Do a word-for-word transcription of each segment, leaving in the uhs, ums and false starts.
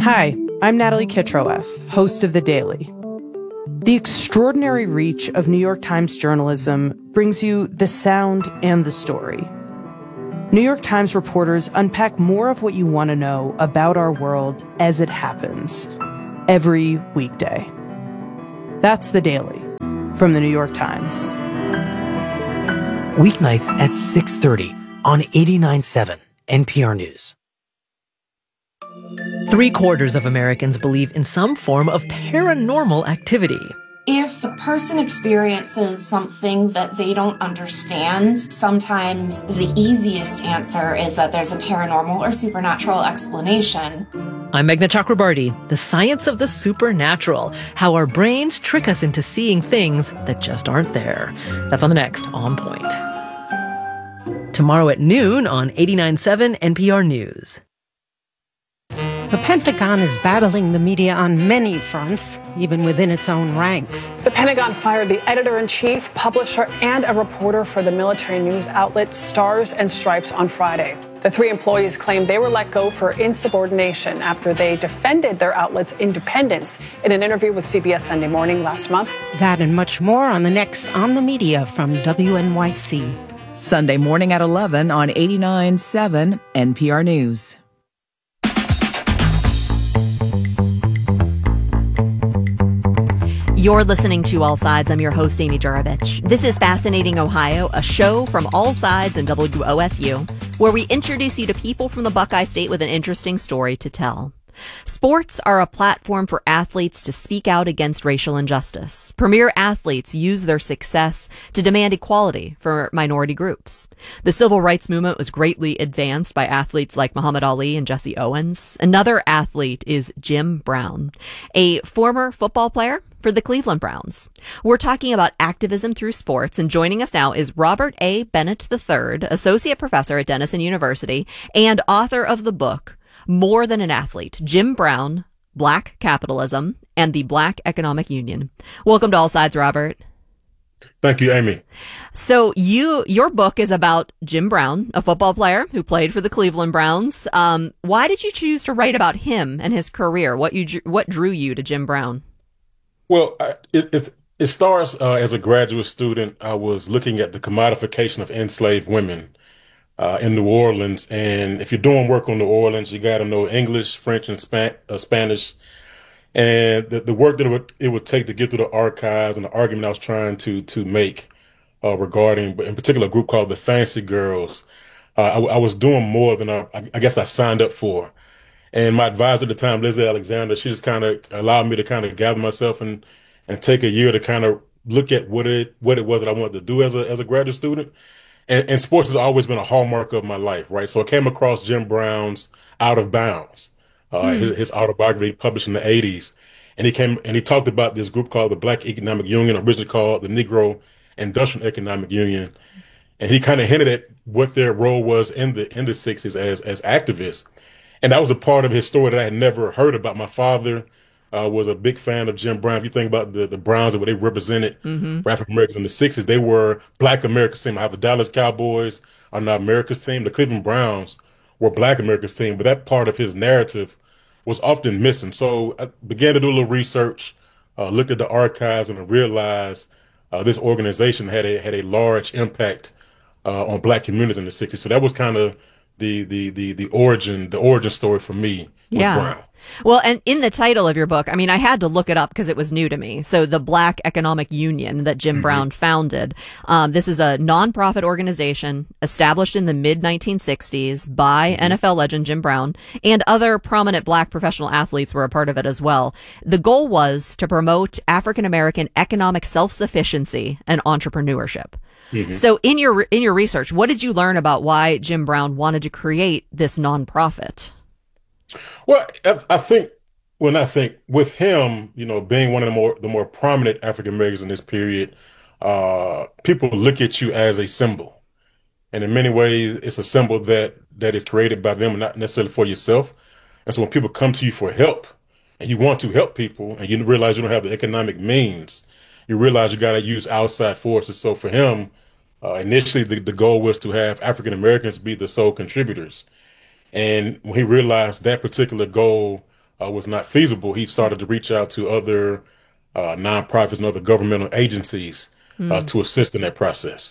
Hi, I'm Natalie Kitroeff, host of The Daily. The extraordinary reach of New York Times journalism brings you the sound and the story. New York Times reporters unpack more of what you want to know about our world as it happens, every weekday. That's The Daily from The New York Times. Weeknights at six thirty on eighty-nine point seven N P R News. Three quarters of Americans believe in some form of paranormal activity. If a person experiences something that they don't understand, sometimes the easiest answer is that there's a paranormal or supernatural explanation. I'm Meghna Chakrabarti. The science of the supernatural, how our brains trick us into seeing things that just aren't there. That's on the next On Point. Tomorrow at noon on eighty-nine point seven N P R News. The Pentagon is battling the media on many fronts, even within its own ranks. The Pentagon fired the editor-in-chief, publisher, and a reporter for the military news outlet Stars and Stripes on Friday. The three employees claimed they were let go for insubordination after they defended their outlet's independence in an interview with C B S Sunday Morning last month. That and much more on the next On the Media from W N Y C. Sunday morning at eleven on eighty-nine point seven N P R News. You're listening to All Sides. I'm your host, Amy Juravich. This is Fascinating Ohio, a show from All Sides and W O S U, where we introduce you to people from the Buckeye State with an interesting story to tell. Sports are a platform for athletes to speak out against racial injustice. Premier athletes use their success to demand equality for minority groups. The civil rights movement was greatly advanced by athletes like Muhammad Ali and Jesse Owens. Another athlete is Jim Brown, a former football player for the Cleveland Browns. We're talking about activism through sports, and joining us now is Robert A. Bennett the third, associate professor at Denison University and author of the book More Than an Athlete, Jim Brown, Black Capitalism, and the Black Economic Union. Welcome to All Sides, Robert. Thank you, Amy. So you, your book is about Jim Brown, a football player who played for the Cleveland Browns. Um, why did you choose to write about him and his career? What you, what drew you to Jim Brown? Well, it, it, it starts uh, as a graduate student. I was looking at the commodification of enslaved women uh, in New Orleans. And if you're doing work on New Orleans, you got to know English, French, and Span- uh, Spanish. And the, the work that it would, it would take to get through the archives and the argument I was trying to to make uh, regarding, in particular, a group called the Fancy Girls, uh, I, I was doing more than I, I guess I signed up for. And my advisor at the time, Lizzie Alexander, she just kind of allowed me to kind of gather myself and, and take a year to kind of look at what it what it was that I wanted to do as a as a graduate student. And, and sports has always been a hallmark of my life, right? So I came across Jim Brown's Out of Bounds, uh, mm. his, his autobiography published in the eighties. And he came and he talked about this group called the Black Economic Union, originally called the Negro Industrial Economic Union. And he kind of hinted at what their role was in the in the sixties as as activists. And that was a part of his story that I had never heard about. My father uh, was a big fan of Jim Brown. If you think about the, the Browns and what they represented mm-hmm. for African Americans in the sixties, they were Black America's team. I have the Dallas Cowboys are not America's team. The Cleveland Browns were Black America's team. But that part of his narrative was often missing. So I began to do a little research, uh, looked at the archives, and I realized uh, this organization had a had a large impact uh, on Black communities in the sixties. So that was kind of the the the the origin the origin story for me with yeah. Brown. Well, and in the title of your book, I mean, I had to look it up because it was new to me. So the Black Economic Union that Jim mm-hmm. Brown founded, um, this is a nonprofit organization established in the mid nineteen sixties by mm-hmm. N F L legend Jim Brown, and other prominent Black professional athletes were a part of it as well. The goal was to promote African American economic self-sufficiency and entrepreneurship. Mm-hmm. So in your in your research, what did you learn about why Jim Brown wanted to create this nonprofit? Well, I, I think when I think with him, you know, being one of the more the more prominent African Americans in this period, uh, people look at you as a symbol, and in many ways, it's a symbol that that is created by them and not necessarily for yourself. And so when people come to you for help, and you want to help people, and you realize you don't have the economic means, you realize you got to use outside forces. So for him, uh, initially the, the goal was to have African Americans be the sole contributors. And when he realized that particular goal uh, was not feasible, he started to reach out to other uh, nonprofits and other governmental agencies uh, Mm. to assist in that process.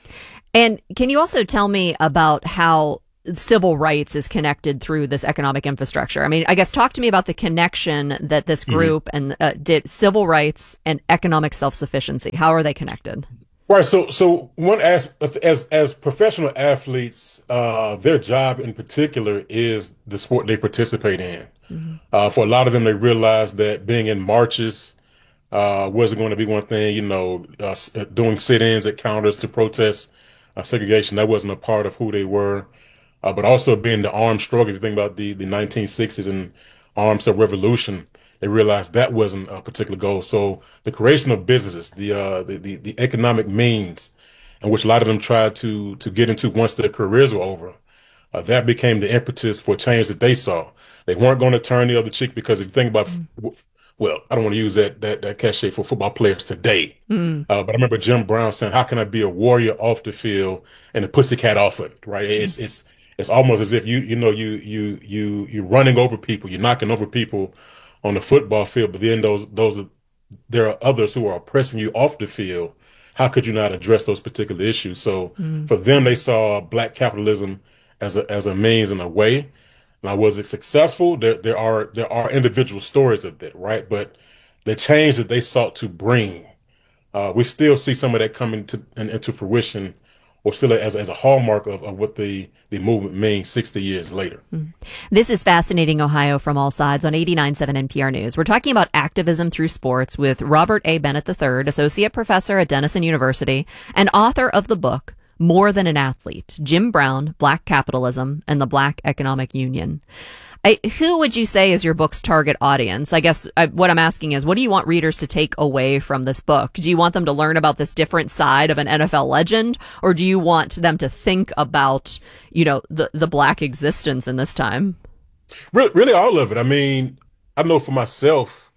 And can you also tell me about how civil rights is connected through this economic infrastructure? I mean, I guess talk to me about the connection that this group mm-hmm. and uh, did civil rights and economic self-sufficiency. How are they connected? Right. So, so one as as as professional athletes, uh, their job in particular is the sport they participate in. Mm-hmm. Uh, for a lot of them, they realized that being in marches uh, wasn't going to be one thing. You know, uh, doing sit-ins at counters to protest uh, segregation, that wasn't a part of who they were. Uh, but also being the armed struggle. If you think about the the nineteen sixties and armed self-revolution, they realized that wasn't a particular goal. So the creation of businesses, the, uh, the, the, the economic means in which a lot of them tried to, to get into once their careers were over, uh, that became the impetus for change that they saw. They weren't going to turn the other cheek because if you think about, mm. well, I don't want to use that, that, that cachet for football players today. Mm. Uh, but I remember Jim Brown saying, how can I be a warrior off the field and a pussycat off it? Right. Mm. It's, it's, it's almost as if you, you know, you, you, you, you're running over people, you're knocking over people on the football field, but then those those are, there are others who are oppressing you off the field. How could you not address those particular issues? So mm. for them, they saw black capitalism as a as a means and a way. Now, was it successful? There there are there are individual stories of that, right? But the change that they sought to bring, uh, we still see some of that coming to into fruition, or still as as a hallmark of, of what the the movement means sixty years later. Mm. This is Fascinating Ohio from All Sides on eighty-nine point seven N P R News. We're talking about activism through sports with Robert A. Bennett the third, Associate Professor at Denison University and author of the book More Than an Athlete, Jim Brown, Black Capitalism, and the Black Economic Union. I, who would you say is your book's target audience? I guess I, what I'm asking is, what do you want readers to take away from this book? Do you want them to learn about this different side of an N F L legend, or do you want them to think about, you know, the, the black existence in this time? Really, really all of it. I mean, I know for myself,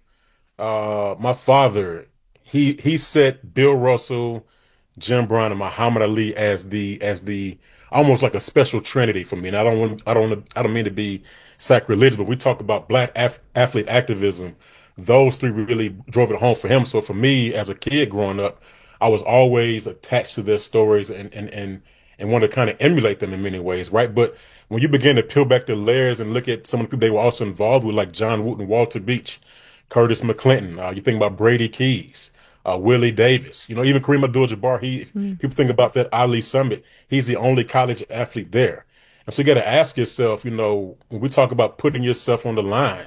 uh, my father, he he set Bill Russell, Jim Brown, and Muhammad Ali as the as the almost like a special trinity for me. And I don't want I don't I don't mean to be sacrilegious, but we talk about black af- athlete activism. Those three really drove it home for him. So for me, as a kid growing up, I was always attached to their stories and and and and want to kind of emulate them in many ways, right? But when you begin to peel back the layers and look at some of the people they were also involved with, like John Wooten, Walter Beach, Curtis McClinton, uh, you think about Brady Keys, uh, Willie Davis, you know, even Kareem Abdul-Jabbar. He mm. people think about that Ali Summit. He's the only college athlete there. And so you got to ask yourself, you know, when we talk about putting yourself on the line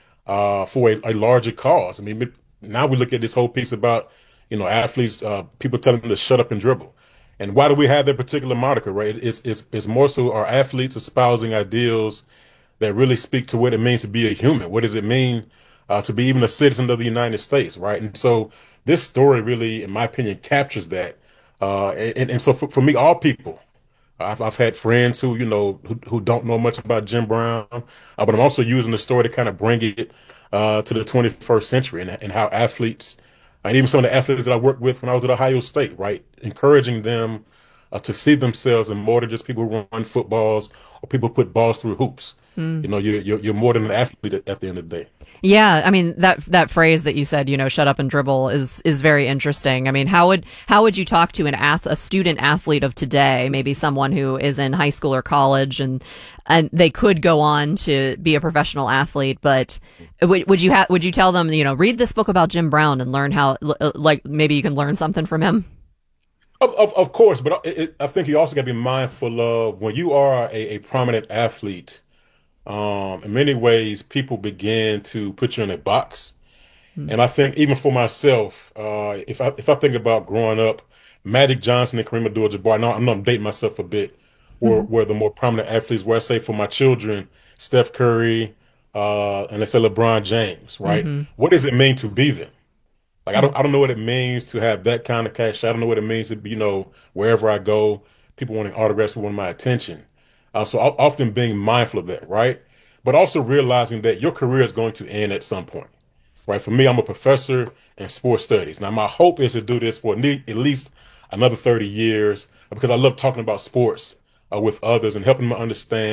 uh, for a, a larger cause. I mean, now we look at this whole piece about, you know, athletes, uh, people telling them to shut up and dribble. And why do we have that particular moniker, right? It's, it's, it's more so our athletes espousing ideals that really speak to what it means to be a human. What does it mean uh, to be even a citizen of the United States, right? And so this story really, in my opinion, captures that. Uh, and, and so for, for me, all people, I've, I've had friends who, you know, who, who don't know much about Jim Brown, uh, but I'm also using the story to kind of bring it uh, to the twenty-first century and, and how athletes, and even some of the athletes that I worked with when I was at Ohio State, right, encouraging them uh, to see themselves in more than just people who run footballs or people who put balls through hoops. Mm. You know, you're, you're, you're more than an athlete at, at the end of the day. Yeah, I mean, that that phrase that you said, you know, shut up and dribble is is very interesting. I mean, how would how would you talk to an ath- a student athlete of today, maybe someone who is in high school or college and and they could go on to be a professional athlete, but would would you ha- would you tell them, you know, read this book about Jim Brown and learn how, like, maybe you can learn something from him? Of of, of course, but it, it, I think you also got to be mindful of when you are a, a prominent athlete. Um, in many ways, people begin to put you in a box. Mm. And I think even for myself, uh, if I if I think about growing up, Magic Johnson and Kareem Abdul-Jabbar, I know I'm, I'm dating myself a bit, were, mm-hmm. were the more prominent athletes, where I say for my children, Steph Curry, uh, and let's say LeBron James, right? Mm-hmm. What does it mean to be them? Like, I don't I don't know what it means to have that kind of cash. I don't know what it means to be, you know, wherever I go, people wanting autographs who want my attention. Uh, so often being mindful of that, right? But also realizing that your career is going to end at some point, right? For me, I'm a professor in sports studies. Now, my hope is to do this for at least another thirty years because I love talking about sports uh, with others and helping them understand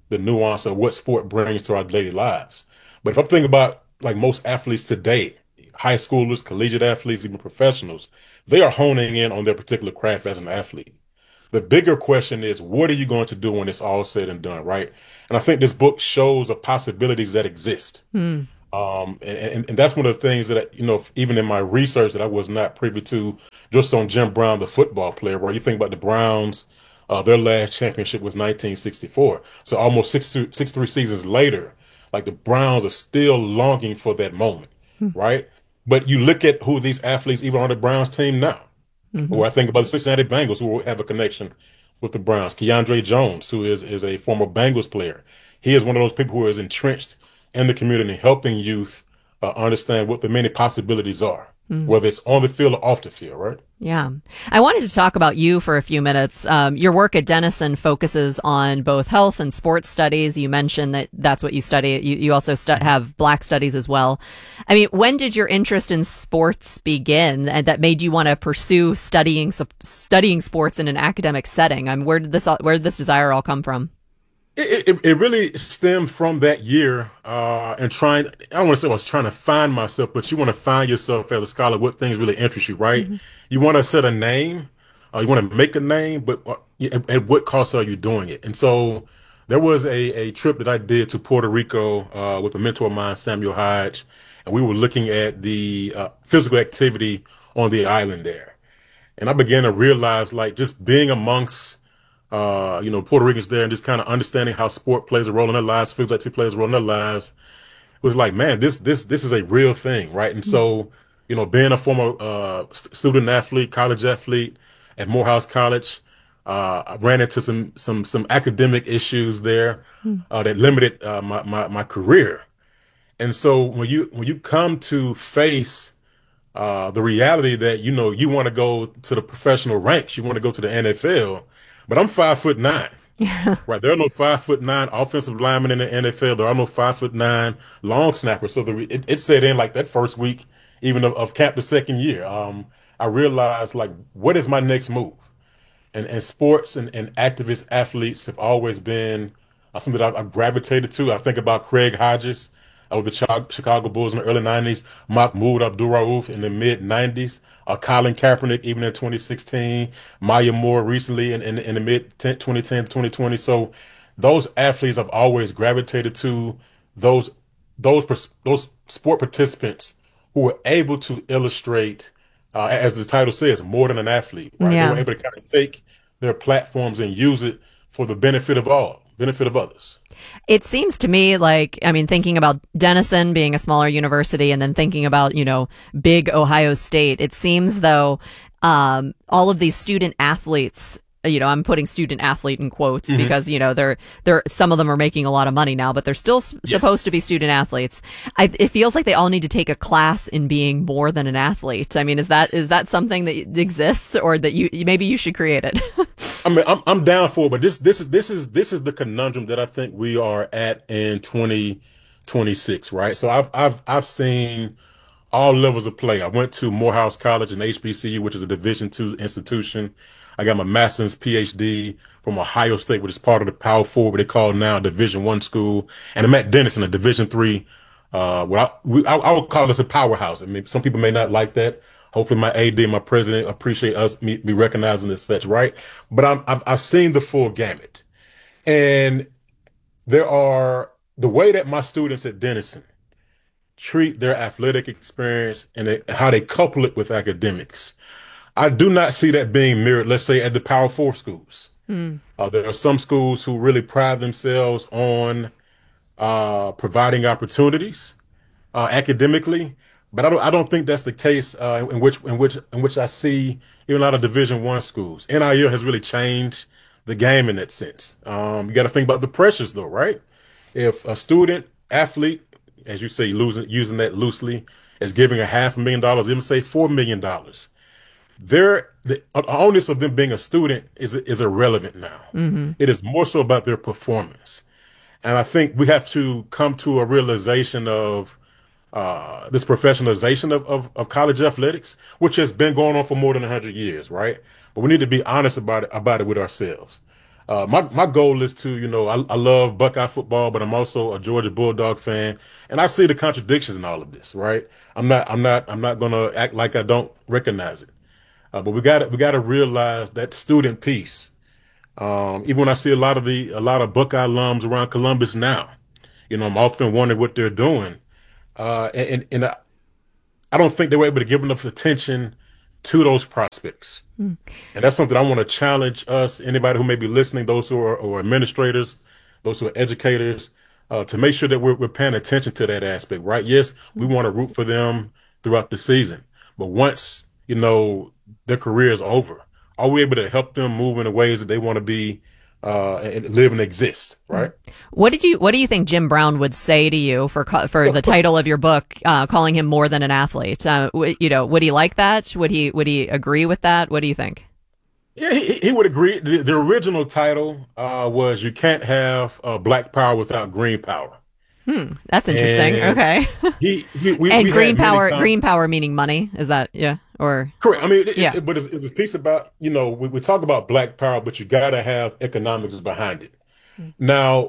the nuance of what sport brings to our daily lives. But if I'm thinking about like most athletes today, high schoolers, collegiate athletes, even professionals, they are honing in on their particular craft as an athlete. The bigger question is, what are you going to do when it's all said and done, right? And I think this book shows the possibilities that exist. Mm. Um, and, and that's one of the things that, you know, even in my research that I was not privy to just on Jim Brown, the football player, where you think about the Browns, uh, their last championship was nineteen sixty-four. So almost six, sixty-three seasons later, like the Browns are still longing for that moment, mm. right? But you look at who these athletes, even on the Browns team now, mm-hmm. or I think about the Cincinnati Bengals who have a connection with the Browns. Keandre Jones, who is, is a former Bengals player. He is one of those people who is entrenched in the community, helping youth uh, understand what the many possibilities are, mm. whether it's on the field or off the field, right? Yeah. I wanted to talk about you for a few minutes. Um, your work at Denison focuses on both health and sports studies. You mentioned that that's what you study. You, you also stu- have Black studies as well. I mean, when did your interest in sports begin and that made you want to pursue studying studying sports in an academic setting? I mean, where did this where did this desire all come from? It, it, it really stemmed from that year uh, and trying, I don't want to say I was trying to find myself, but you want to find yourself as a scholar, what things really interest you, right? Mm-hmm. You want to set a name, uh, you want to make a name, but uh, at, at what cost are you doing it? And so there was a, a trip that I did to Puerto Rico uh, with a mentor of mine, Samuel Hodge, and we were looking at the uh, physical activity on the island there. And I began to realize, like, just being amongst Uh, you know, Puerto Ricans there and just kind of understanding how sport plays a role in their lives, physical activity plays a role in their lives. It was like, man, this, this, this is a real thing, right? And so, you know, being a former, uh, st- student athlete, college athlete at Morehouse College, uh, I ran into some, some, some academic issues there, uh, that limited, uh, my, my, my career. And so when you, when you come to face, uh, the reality that, you know, you want to go to the professional ranks, you want to go to the N F L, but I'm five foot nine, right? There are no five foot nine offensive linemen in the N F L. There are no five foot nine long snappers. So the, it, it set in like that first week, even of, of camp the second year. Um, I realized like, what is my next move? And, and sports and, and activist athletes have always been uh, something that I've, I've gravitated to. I think about Craig Hodges of the Ch- Chicago Bulls in the early nineties, Mahmoud Abdul-Rauf in the mid nineties, uh, Colin Kaepernick even in twenty sixteen, Maya Moore recently in, in, in the mid twenty ten, twenty twenty. So those athletes I've always gravitated to, those, those, those sport participants who were able to illustrate, uh, as the title says, more than an athlete, right? Yeah. They were able to kind of take their platforms and use it for the benefit of all, benefit of others. It seems to me like, I mean, thinking about Denison being a smaller university and then thinking about, you know, big Ohio State, it seems though, um, all of these student athletes, you know, I'm putting student athlete in quotes mm-hmm. because, you know, they're, they're, some of them are making a lot of money now, but they're still s- yes. supposed to be student athletes. I, it feels like they all need to take a class in being more than an athlete. I mean, is that, is that something that exists or that you, maybe you should create it? I mean, I'm, I'm down for it, but this, this is, this is, this is the conundrum that I think we are at in twenty twenty-six, right? So I've, I've, I've seen all levels of play. I went to Morehouse College and H B C U, which is a Division two institution. I got my master's P H D from Ohio State, which is part of the Power Four, what they call now Division One school. And I'm at Denison, a Division Three. Uh, well, I, we, I, I would call this a powerhouse. I mean, some people may not like that. Hopefully my A D, my president appreciate us, me, me recognizing as such, right? But I'm, I've, I've seen the full gamut. And there are, the way that my students at Denison treat their athletic experience and they, how they couple it with academics, I do not see that being mirrored, let's say, at the Power Four schools. Mm. Uh, there are some schools who really pride themselves on uh, providing opportunities uh, academically, but I don't. I don't think that's the case uh, in which in which in which I see even a lot of Division One schools. N I L has really changed the game in that sense. Um, you got to think about the pressures, though, right? If a student athlete, as you say, losing using that loosely, is giving a half a million dollars, even say four million dollars. Their the onus of them being a student is is irrelevant now. Mm-hmm. It is more so about their performance, and I think we have to come to a realization of uh, this professionalization of, of of college athletics, which has been going on for more than a hundred years, right? But we need to be honest about it about it with ourselves. Uh, my, my goal is to, you know, I, I love Buckeye football, but I'm also a Georgia Bulldog fan. And I see the contradictions in all of this, right? I'm not, I'm not, I'm not going to act like I don't recognize it. Uh, but we got to, we got to realize that student piece. Um, even when I see a lot of the, a lot of Buckeye alums around Columbus now, you know, I'm often wondering what they're doing. Uh, and, and I, I don't think they were able to give enough attention to those prospects. Mm. And that's something I want to challenge us, anybody who may be listening, those who are, or administrators, those who are educators, uh, to make sure that we're, we're paying attention to that aspect, right? Yes, we want to root for them throughout the season, but once, you know, their career is over, are we able to help them move in the ways that they want to be, uh, and live and exist, right? What did you, what do you think Jim Brown would say to you for, for the title of your book, uh, calling him more than an athlete? Uh, w- you know, would he like that? Would he, would he agree with that? What do you think? Yeah, he, he would agree. The, the original title, uh, was You Can't Have, uh, Black Power Without Green Power. Hmm. That's interesting. And okay. he, he, we, and we green power, com- green power meaning money. Is that, yeah. Or correct. I mean, it, yeah. it, but it's, it's a piece about, you know, we, we talk about black power, but you got to have economics behind it. Mm. Now,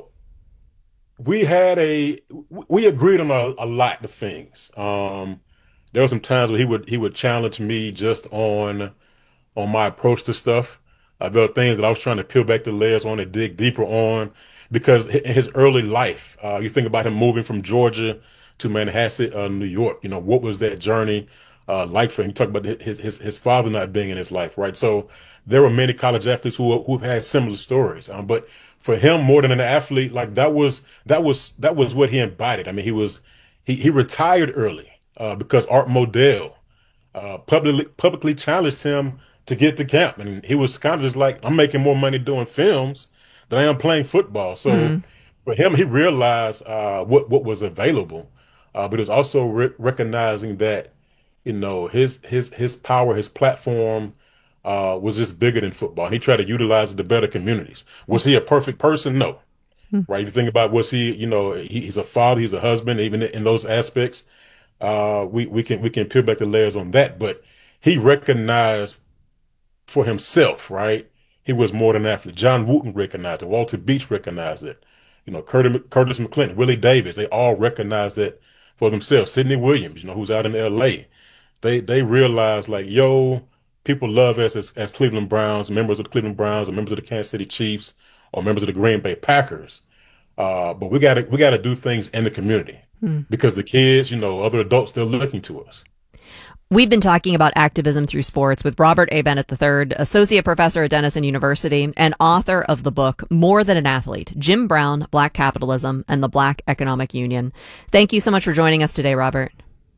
we had a, we agreed on a, a lot of things. Um, there were some times where he would, he would challenge me just on, on my approach to stuff. Uh, there are things that I was trying to peel back the layers on and dig deeper on, because in his early life, uh, you think about him moving from Georgia to Manhasset, uh, New York. You know, what was that journey uh, like for him? You talk about his, his his father not being in his life, right? So there were many college athletes who who've had similar stories. Um, but for him, more than an athlete, like that was that was that was what he embodied. I mean, he was he he retired early uh, because Art Modell uh, publicly publicly challenged him to get to camp, and he was kind of just like, I'm making more money doing films than I am playing football. So mm. for him, he realized uh, what what was available, uh, but it was also re- recognizing that, you know, his his his power, his platform uh, was just bigger than football. And he tried to utilize it to better communities. Was he a perfect person? No. Mm. Right? If you think about, was he, you know, he, he's a father, he's a husband, even in those aspects, uh, we we can we can peel back the layers on that. But he recognized for himself, right? He was more than an athlete. John Wooten recognized it. Walter Beach recognized it. You know, Curtis, Curtis McClinton, Willie Davis, they all recognized it for themselves. Sidney Williams, you know, who's out in L A. They they realized, like, yo, people love us as, as Cleveland Browns, members of the Cleveland Browns, or members of the Kansas City Chiefs, or members of the Green Bay Packers. Uh, but we gotta we gotta do things in the community hmm. because the kids, you know, other adults, they're looking to us. We've been talking about activism through sports with Robert A. Bennett the third, associate professor at Denison University and author of the book More Than an Athlete, Jim Brown, Black Capitalism, and the Black Economic Union. Thank you so much for joining us today, Robert.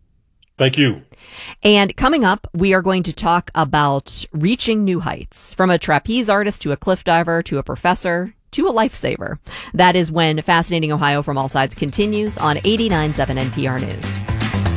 Thank you. And coming up, we are going to talk about reaching new heights, from a trapeze artist to a cliff diver to a professor to a lifesaver. That is when Fascinating Ohio from All Sides continues on eighty-nine point seven N P R News.